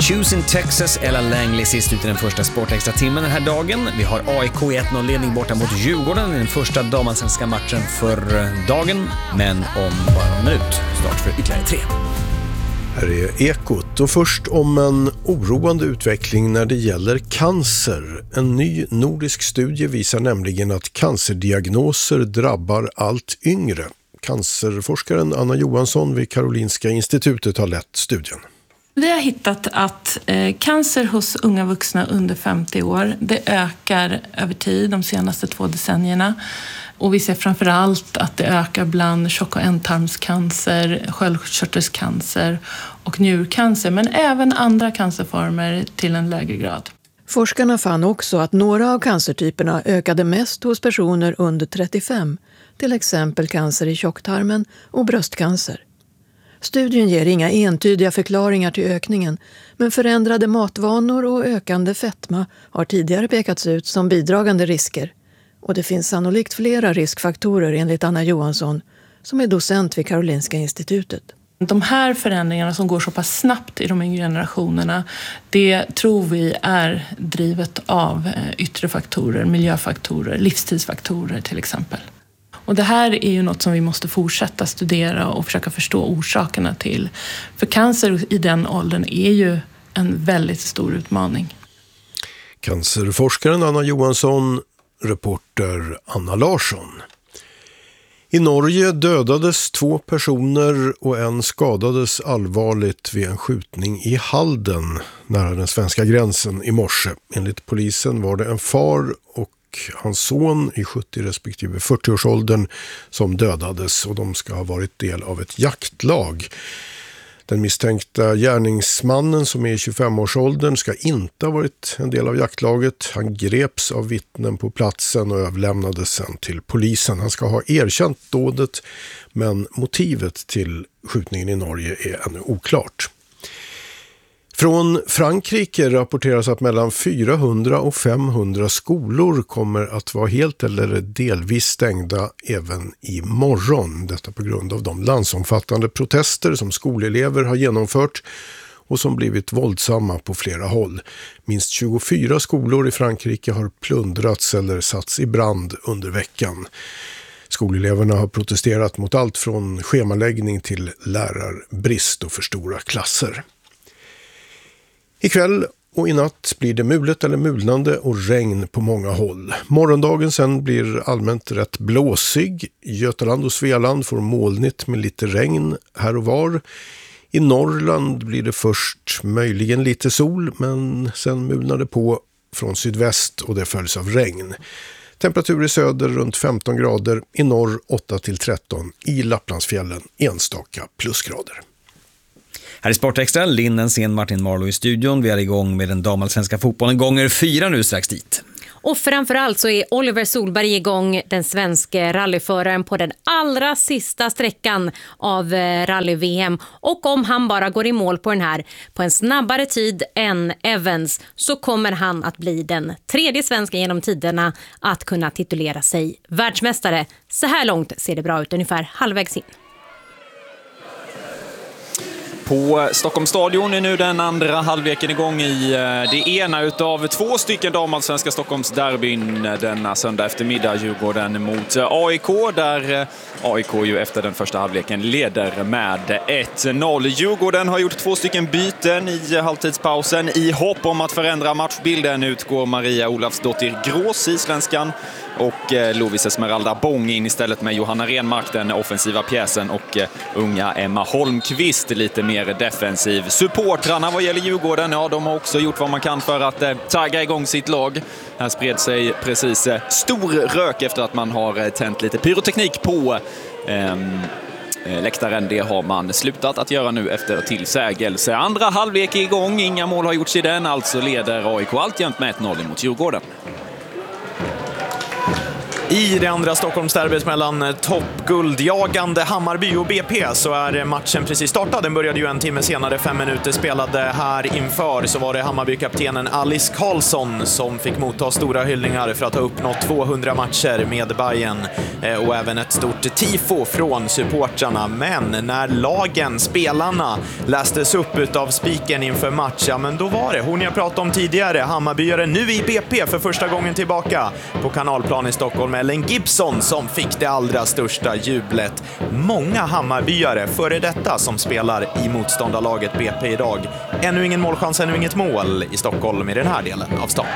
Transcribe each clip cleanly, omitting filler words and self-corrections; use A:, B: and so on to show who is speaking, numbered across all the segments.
A: Choosing Texas, Ella Langley sist ut i den första sportextra timmen den här dagen. Vi har AIK i 1-0-ledning borta mot Djurgården i den första damallsvenska matchen för dagen. Men om bara någon minut, start för ytterligare 3.
B: Här är Ekot och först om en oroande utveckling när det gäller cancer. En ny nordisk studie visar nämligen att cancerdiagnoser drabbar allt yngre. Cancerforskaren Anna Johansson vid Karolinska institutet har lett studien.
C: Vi har hittat att cancer hos unga vuxna under 50 år, det ökar över tid de senaste 2 decennierna. Och vi ser framförallt att det ökar bland tjock- och ändtarmscancer, sköldkörtelcancer och njurcancer, men även andra cancerformer till en lägre grad.
D: Forskarna fann också att några av cancertyperna ökade mest hos personer under 35, till exempel cancer i tjocktarmen och bröstcancer. Studien ger inga entydiga förklaringar till ökningen, men förändrade matvanor och ökande fetma har tidigare pekats ut som bidragande risker. Och det finns sannolikt flera riskfaktorer enligt Anna Johansson, som är docent vid Karolinska institutet.
C: De här förändringarna som går så pass snabbt i de yngre generationerna, det tror vi är drivet av yttre faktorer, miljöfaktorer, livstidsfaktorer till exempel. Och det här är ju något som vi måste fortsätta studera och försöka förstå orsakerna till. För cancer i den åldern är ju en väldigt stor utmaning.
B: Cancerforskaren Anna Johansson, reporter Anna Larsson. I Norge dödades 2 personer och en skadades allvarligt vid en skjutning i Halden nära den svenska gränsen i morse. Enligt polisen var det en far och hans son i 70 respektive 40-årsåldern som dödades och de ska ha varit del av ett jaktlag. Den misstänkta gärningsmannen som är i 25-årsåldern ska inte ha varit en del av jaktlaget. Han greps av vittnen på platsen och överlämnades sen till polisen. Han ska ha erkänt dådet, men motivet till skjutningen i Norge är ännu oklart. Från Frankrike rapporteras att mellan 400 och 500 skolor kommer att vara helt eller delvis stängda även i morgon. Detta på grund av de landsomfattande protester som skolelever har genomfört och som blivit våldsamma på flera håll. Minst 24 skolor i Frankrike har plundrats eller satts i brand under veckan. Skoleleverna har protesterat mot allt från schemaläggning till lärarbrist och för stora klasser. Ikväll och i natt blir det mulet eller mulnande och regn på många håll. Morgondagen sen blir allmänt rätt blåsig. Götaland och Svealand får molnigt med lite regn här och var. I Norrland blir det först möjligen lite sol, men sen mulnar det på från sydväst och det följs av regn. Temperatur i söder runt 15 grader, i norr 8-13, i Lapplandsfjällen enstaka plusgrader.
A: Här är Sportextra, Linden Sen, Martin Marlow i studion. Vi är igång med den damallsvenska fotbollen gånger 4 nu strax dit.
E: Och framförallt så är Oliver Solberg igång, den svenska rallyföraren på den allra sista sträckan av rally-VM. Och om han bara går i mål på den här på en snabbare tid än Evans så kommer han att bli den 3:e svensken genom tiderna att kunna titulera sig världsmästare. Så här långt ser det bra ut, ungefär halvvägs in.
F: På Stockholms stadion är nu den andra halvleken igång i det ena utav 2 stycken damallsvenska Stockholms derbyn denna söndag eftermiddag. Djurgården mot AIK, där AIK ju efter den första halvleken leder med 1-0. Djurgården har gjort 2 stycken byten i halvtidspausen. I hopp om att förändra matchbilden utgår Maria Olafsdottir Grås, isländskan, och Lovis Esmeralda Bång in istället med Johanna Renmark, den offensiva pjäsen, och unga Emma Holmqvist lite mer defensiv. Supportrarna vad gäller Djurgården, ja, de har också gjort vad man kan för att tagga igång sitt lag. Här spred sig precis stor rök efter att man har tänt lite pyroteknik på läktaren. Det har man slutat att göra nu efter tillsägelse. Andra halvlek är igång, inga mål har gjorts i den, alltså leder AIK alltjämt med 1-0 mot Djurgården.
G: I det andra Stockholmsderbyt mellan toppguldjagande Hammarby och BP så är matchen precis startad. Den började ju en timme senare, 5 minuter spelade här inför. Så var det Hammarby-kaptenen Alice Karlsson som fick motta stora hyllningar för att ha uppnått 200 matcher med Bayern och även ett stort stort tifo från supportrarna, men när lagen, spelarna, lästes upp utav spiken inför match, ja men då var det hon jag pratade om tidigare, Hammarbyare nu i BP för första gången tillbaka på Kanalplan i Stockholm, Ellen Gibson, som fick det allra största jublet. Många Hammarbyare före detta som spelar i motståndarlaget BP idag. Ännu ingen målchans, ännu inget mål i Stockholm i den här delen av stan.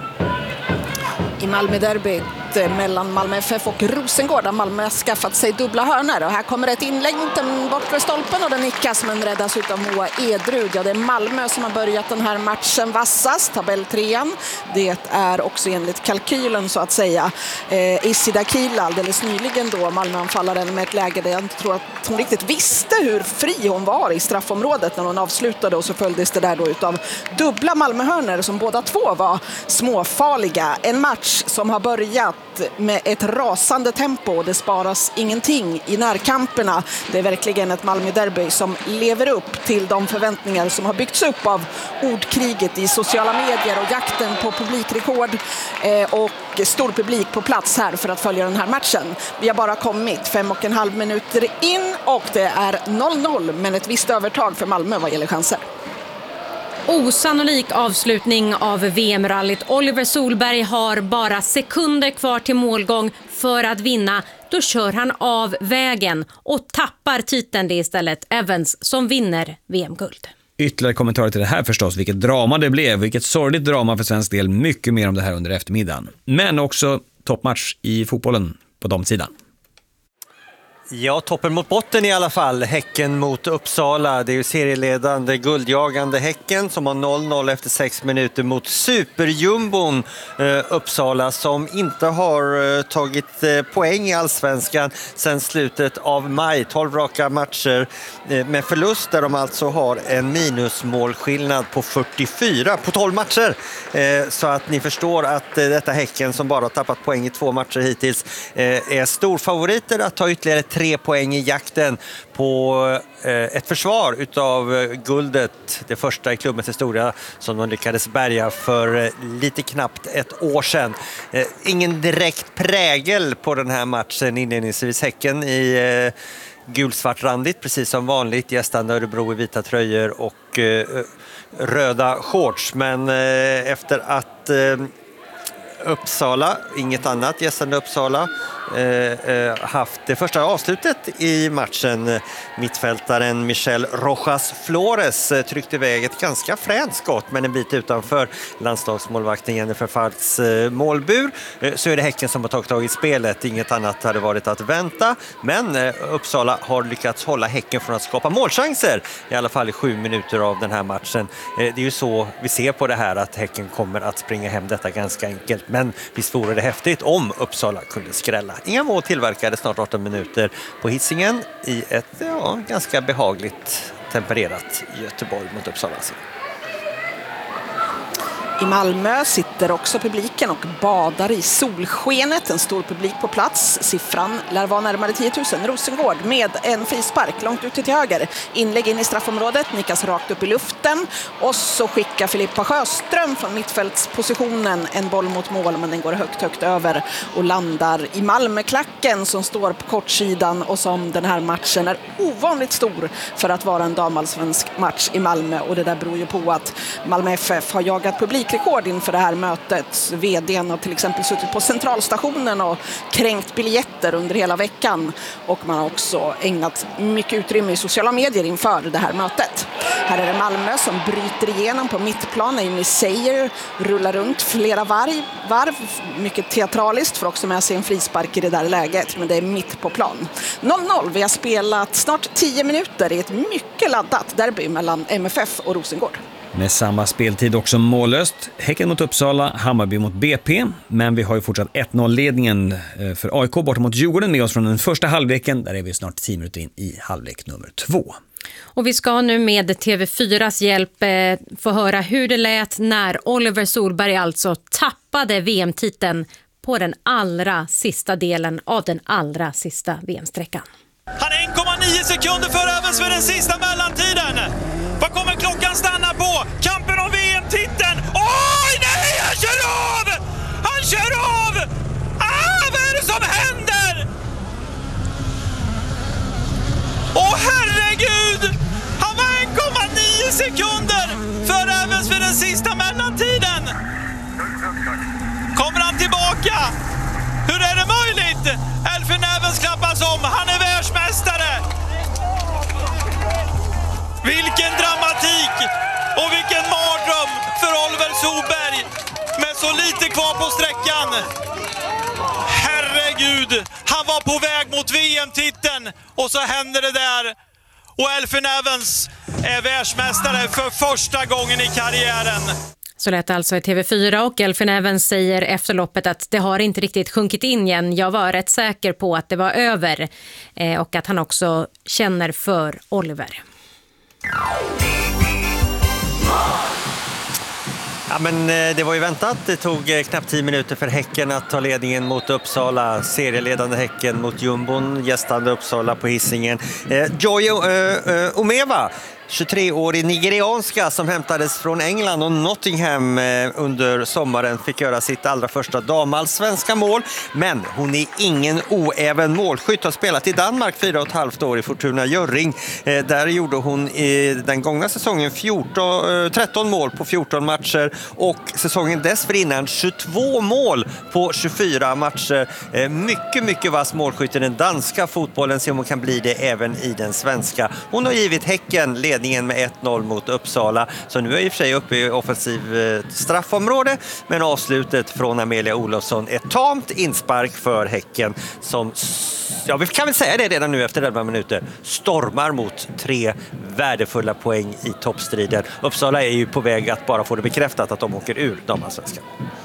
H: I Malmö-derbyt mellan Malmö FF och Rosengård har Malmö skaffat sig dubbla hörnor. Och här kommer ett inlägg mot den bortre stolpen och den nickas men räddas utav Moa Edrud. Ja, det är Malmö som har börjat den här matchen vassast, tabelltrean. Det är också enligt kalkylen så att säga. Issida Kila alldeles nyligen då, Malmöanfallaren med ett läge där jag inte tror att hon riktigt visste hur fri hon var i straffområdet när hon avslutade, och så följdes det där då utav dubbla Malmöhörnor som båda två var småfarliga. En match som har börjat med ett rasande tempo och det sparas ingenting i närkamperna. Det är verkligen ett Malmö-derby som lever upp till de förväntningar som har byggts upp av ordkriget i sociala medier och jakten på publikrekord och stor publik på plats här för att följa den här matchen. Vi har bara kommit 5,5 minuter in och det är 0-0, men ett visst övertag för Malmö vad gäller chanser.
E: Osannolik avslutning av VM-rallyt. Oliver Solberg har bara sekunder kvar till målgång för att vinna. Då kör han av vägen och tappar titeln. Det istället Evans som vinner VM-guld.
A: Ytterligare kommentarer till det här förstås. Vilket drama det blev. Vilket sorgligt drama för svensk del. Mycket mer om det här under eftermiddagen. Men också toppmatch i fotbollen på damsidan.
I: Ja, toppen mot botten i alla fall. Häcken mot Uppsala. Det är ju serieledande guldjagande Häcken som har 0-0 efter 6 minuter mot superjumbon Uppsala som inte har tagit poäng i allsvenskan sedan slutet av maj. 12 raka matcher med förlust där de alltså har en minusmålskillnad på 44 på 12 matcher. Så att ni förstår att detta Häcken som bara har tappat poäng i 2 matcher hittills är storfavoriter att ta ytterligare 3 poäng i jakten på ett försvar utav guldet, det första i klubbens historia som de lyckades bärga för lite knappt ett år sedan. Ingen direkt prägel på den här matchen inledningsvis. Häcken i gulsvartrandigt precis som vanligt, gästande Örebro i vita tröjor och röda shorts, men efter att Uppsala, inget annat gästande Uppsala, haft det första avslutet i matchen. Mittfältaren Michelle Rojas Flores tryckte iväg ett ganska fränt skott, men en bit utanför landslagsmålvakten Jennifer Falks målbur. Så är det Häcken som har tagit tag i spelet. Inget annat hade varit att vänta, men Uppsala har lyckats hålla Häcken från att skapa målchanser, i alla fall i 7 minuter av den här matchen. Det är ju så vi ser på det här, att Häcken kommer att springa hem detta ganska enkelt, men visst vore det häftigt om Uppsala kunde skrälla. Inga mål tillverkade snart 18 minuter på Hisingen i ett ganska behagligt tempererat Göteborg mot Uppsala.
H: I Malmö sitter också publiken och badar i solskenet. En stor publik på plats. Siffran lär vara närmare 10 000. Rosengård med en frispark långt ute till höger. Inlägg in i straffområdet, nickas rakt upp i luften. Och så skickar Filippa Sjöström från mittfältspositionen en boll mot mål, men den går högt över och landar i Malmöklacken som står på kortsidan och som den här matchen är ovanligt stor för att vara en damallsvensk match i Malmö. Och det där beror ju på att Malmö FF har jagat publikrekord inför det här mötet. VD:n har till exempel suttit på centralstationen och kränkt biljetter under hela veckan, och man har också ägnat mycket utrymme i sociala medier inför det här mötet. Här är det Malmö som bryter igenom på mittplan. Amy Sayer rullar runt flera varv, mycket teatraliskt, för också med sig en frispark i det där läget, men det är mitt på plan. 0-0, vi har spelat snart 10 minuter i ett mycket laddat derby mellan MFF och Rosengård.
A: Med samma speltid också mållöst. Häcken mot Uppsala, Hammarby mot BP. Men vi har ju fortsatt 1-0-ledningen för AIK borta mot Djurgården med oss från den första halvleken. Där är vi snart 10 minuter in i halvlek nummer 2.
E: Och vi ska nu med TV4s hjälp få höra hur det lät när Oliver Solberg alltså tappade VM-titeln på den allra sista delen av den allra sista VM-sträckan.
J: Han är 1,9 sekunder för Evans för den sista mellantiden. Vad kommer klockan stanna på? Kampen om VM-titeln. Oj, nej, han kör av! Han kör av! Vad är det som händer? sekunder för även för den sista mellantiden. Kommer han tillbaka? Hur är det möjligt? Elfyn Evans klappas om. Han är världsmästare. Vilken dramatik och vilken mardröm för Oliver Solberg med så lite kvar på sträckan. Herregud, han var på väg mot VM-titeln och så händer det där. Och Elfyn Evans är världsmästare för första gången i karriären.
E: Så lät alltså i TV4 och Elfyn Evans säger efter loppet att det har inte riktigt sjunkit in igen. Jag var rätt säker på att det var över och att han också känner för Oliver.
I: Ja, men det var ju väntat. Det tog knappt 10 minuter för Häcken att ta ledningen mot Uppsala. Serieledande Häcken mot Jumbon, gästande Uppsala på Hisingen. Joy Omeva, 23-årig nigerianska som hämtades från England och Nottingham under sommaren, fick göra sitt allra första damallsvenska mål. Men hon är ingen oäven målskytt, har spelat i Danmark 4,5 år i Fortuna Hjörring. Där gjorde hon i den gångna säsongen 13 mål på 14 matcher och säsongen dessförinnan 22 mål på 24 matcher. Mycket vass målskytt i den danska fotbollen, så hon kan bli det även i den svenska. Hon har givit Häcken ledningen med 1-0 mot Uppsala, så nu är i och för sig uppe i offensiv straffområde, men avslutet från Amelia Olofsson är tamt inspark för Häcken som, ja, vi kan väl säga det redan nu efter 11 minuter, stormar mot 3 värdefulla poäng i toppstriden. Uppsala är ju på väg att bara få det bekräftat att de åker ur damallsvenskan.